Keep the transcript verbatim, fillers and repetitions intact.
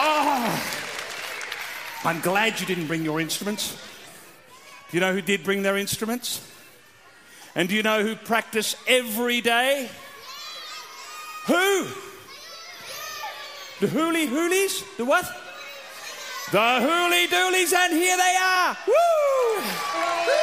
Oh, I'm glad you didn't bring your instruments. Do you know who did bring their instruments? And do you know who practice every day? Who? The hooly hoolies? The what? The hooly doolies, and here they are. Woo!